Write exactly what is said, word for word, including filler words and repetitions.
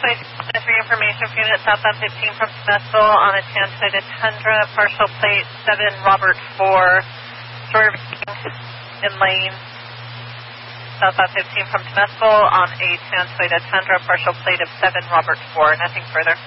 Plate three information for unit southbound fifteen from Smithville on a tan Toyota Tundra, partial plate seven Robert four, swerving in lane southbound fifteen from Smithville on a tan Toyota Tundra, partial plate of seven Robert four. Nothing further.